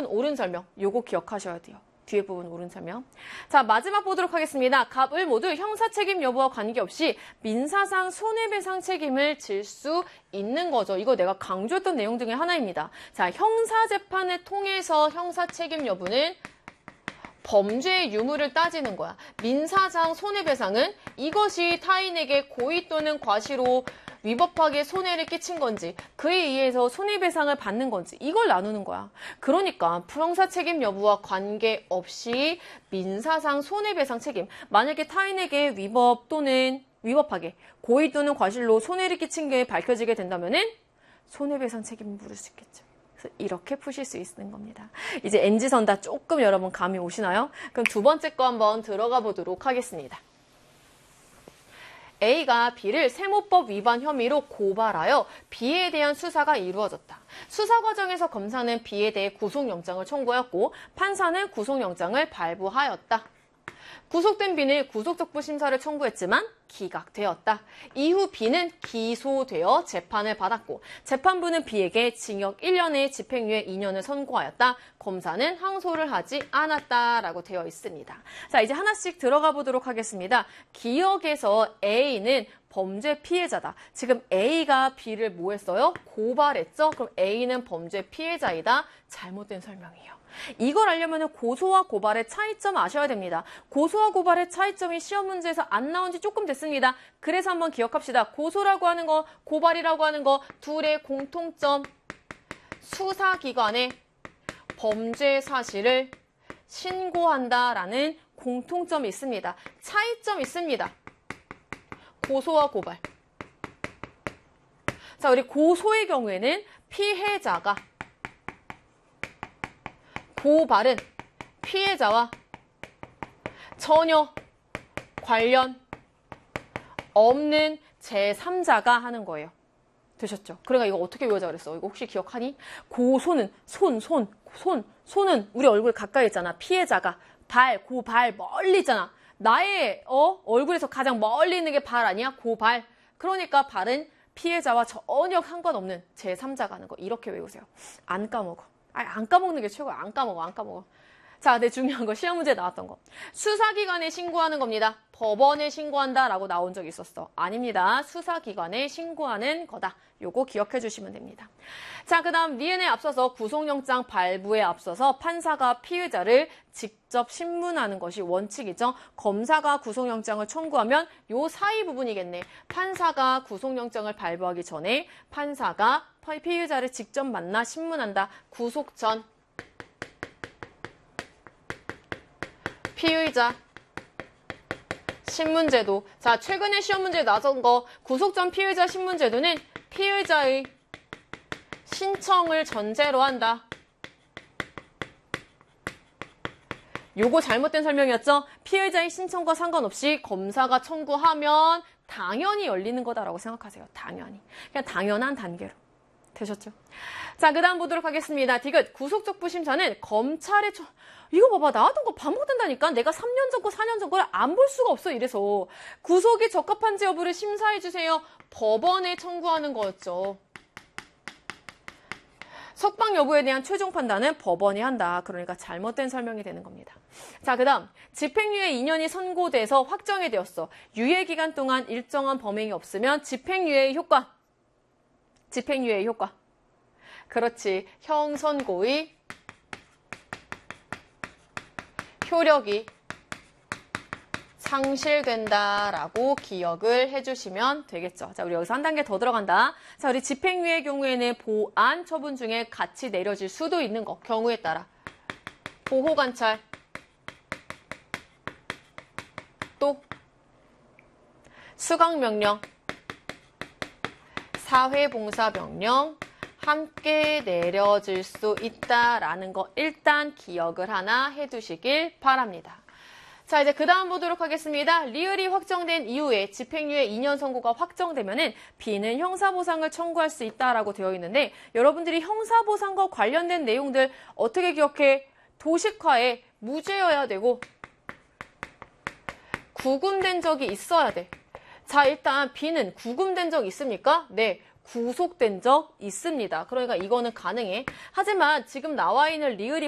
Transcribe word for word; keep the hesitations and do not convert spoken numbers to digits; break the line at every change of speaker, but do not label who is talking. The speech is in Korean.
옳은 설명. 요거 기억하셔야 돼요. 뒤에 부분 옳은 설명. 자, 마지막 보도록 하겠습니다. 갑을 모두 형사책임 여부와 관계없이 민사상 손해배상 책임을 질 수 있는 거죠. 이거 내가 강조했던 내용 중에 하나입니다. 자, 형사재판을 통해서 형사책임 여부는 범죄의 유무를 따지는 거야. 민사상 손해배상은 이것이 타인에게 고의 또는 과시로 위법하게 손해를 끼친 건지 그에 의해서 손해배상을 받는 건지 이걸 나누는 거야. 그러니까 형사책임 여부와 관계없이 민사상 손해배상 책임. 만약에 타인에게 위법 또는 위법하게 고의 또는 과실로 손해를 끼친 게 밝혀지게 된다면은 손해배상 책임을 물을 수 있겠죠. 그래서 이렇게 푸실 수 있는 겁니다. 이제 엔지선다 조금 여러분 감이 오시나요? 그럼 두 번째 거 한번 들어가 보도록 하겠습니다. A가 B를 세무법 위반 혐의로 고발하여 B에 대한 수사가 이루어졌다. 수사 과정에서 검사는 B에 대해 구속영장을 청구하였고 판사는 구속영장을 발부하였다. 구속된 B는 구속적부 심사를 청구했지만 기각되었다. 이후 B는 기소되어 재판을 받았고 재판부는 B에게 징역 일 년에 집행유예 이 년을 선고하였다. 검사는 항소를 하지 않았다라고 되어 있습니다. 자, 이제 하나씩 들어가 보도록 하겠습니다. 기억에서 A는 범죄 피해자다. 지금 A가 B를 뭐 했어요? 고발했죠? 그럼 A는 범죄 피해자이다. 잘못된 설명이에요. 이걸 알려면 고소와 고발의 차이점 아셔야 됩니다. 고소와 고발의 차이점이 시험 문제에서 안 나온 지 조금 됐습니다. 그래서 한번 기억합시다. 고소라고 하는 거, 고발이라고 하는 거 둘의 공통점. 수사기관에 범죄 사실을 신고한다라는 공통점이 있습니다. 차이점이 있습니다. 고소와 고발. 자, 우리 고소의 경우에는 피해자가 고발은 피해자와 전혀 관련 없는 제삼자가 하는 거예요. 되셨죠? 그러니까 이거 어떻게 외우자 그랬어? 이거 혹시 기억하니? 고소는 손, 손, 손, 손은 우리 얼굴 가까이 있잖아. 피해자가 발, 고발 멀리 있잖아. 나의 어 얼굴에서 가장 멀리 있는 게 발 아니야? 고발. 그러니까 발은 피해자와 전혀 상관없는 제삼자가 하는 거. 이렇게 외우세요. 안 까먹어. 아니, 안 까먹는 게 최고야. 안 까먹어, 안 까먹어. 자, 네, 중요한 거. 시험 문제에 나왔던 거. 수사기관에 신고하는 겁니다. 법원에 신고한다라고 나온 적이 있었어. 아닙니다. 수사기관에 신고하는 거다. 요거 기억해 주시면 됩니다. 자, 그 다음 리엔에 앞서서 구속영장 발부에 앞서서 판사가 피의자를 직접 신문하는 것이 원칙이죠. 검사가 구속영장을 청구하면 요 사이 부분이겠네. 판사가 구속영장을 발부하기 전에 판사가 피의자를 직접 만나 신문한다. 구속 전 피의자 신문제도. 자, 최근에 시험 문제에 나선 거 구속 전 피의자 신문제도는 피의자의 신청을 전제로 한다. 요거 잘못된 설명이었죠? 피의자의 신청과 상관없이 검사가 청구하면 당연히 열리는 거다라고 생각하세요. 당연히. 그냥 당연한 단계로. 되셨죠? 자, 그 다음 보도록 하겠습니다. 디귿, 구속적부 심사는 검찰의 초... 이거 봐봐, 나왔던 거 반복된다니까. 내가 삼 년 전 거, 사 년 전 걸 안 볼 수가 없어. 이래서 구속이 적합한지 여부를 심사해주세요. 법원에 청구하는 거였죠. 석방 여부에 대한 최종 판단은 법원이 한다. 그러니까 잘못된 설명이 되는 겁니다. 자, 그 다음 집행유예 이 년이 선고돼서 확정이 되었어. 유예기간 동안 일정한 범행이 없으면 집행유예의 효과. 집행유예의 효과. 그렇지. 형선고의 효력이 상실된다라고 기억을 해주시면 되겠죠. 자, 우리 여기서 한 단계 더 들어간다. 자, 우리 집행유예의 경우에는 보안 처분 중에 같이 내려질 수도 있는 거. 경우에 따라. 보호관찰. 또 수강명령. 사회봉사명령. 함께 내려질 수 있다라는 거 일단 기억을 하나 해두시길 바랍니다. 자, 이제 그 다음 보도록 하겠습니다. 리을이 확정된 이후에 집행유예 이 년 선고가 확정되면은 B는 형사보상을 청구할 수 있다라고 되어 있는데 여러분들이 형사보상과 관련된 내용들 어떻게 기억해? 도식화에 무죄여야 되고 구금된 적이 있어야 돼. 자, 일단 B는 구금된 적 있습니까? 네. 구속된 적 있습니다. 그러니까 이거는 가능해. 하지만 지금 나와 있는 리을이